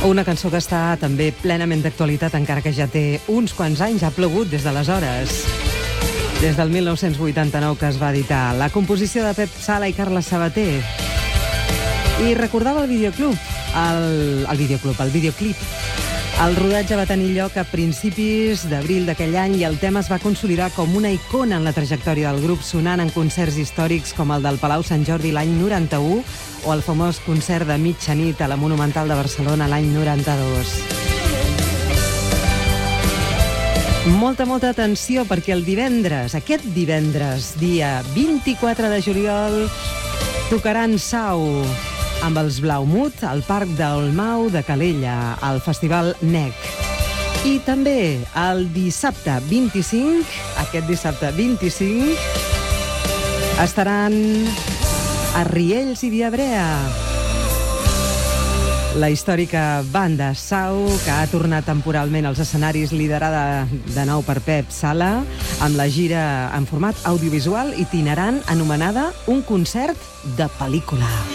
Una cançó que està també plenament d'actualitat, encara que ja té uns quants anys, ha plogut des d'aleshores. Des del 1989 que es va editar. La composició de Pep Sala i Carles Sabater. I recordava el videoclip. El rodatge va tenir lloc a principis d'abril d'aquell any i el tema es va consolidar com una icona en la trajectòria del grup, sonant en concerts històrics com el del Palau Sant Jordi l'any 91 o el famós concert de mitjanit a la Monumental de Barcelona l'any 92. Molta atenció, perquè aquest divendres, dia 24 de juliol, tocaran Sau amb els Blaumut al Parc d'Olmau de Calella, al Festival NEC. I també el dissabte 25, estaran a Riells i Viabrea. La històrica banda Sau, que ha tornat temporalment als escenaris, liderada de nou per Pep Sala, amb la gira en format audiovisual itinerant anomenada Un concert de pel·lícula.